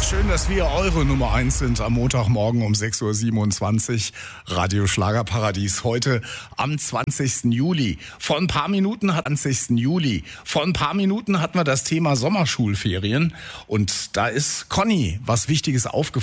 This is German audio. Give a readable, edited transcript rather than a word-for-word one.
Schön, dass wir eure Nummer 1 sind am Montagmorgen um 6.27 Uhr. Radio Schlagerparadies heute am 20. Juli. Vor ein paar Minuten hatten wir das Thema Sommerschulferien. Und da ist Conny was Wichtiges aufgefallen.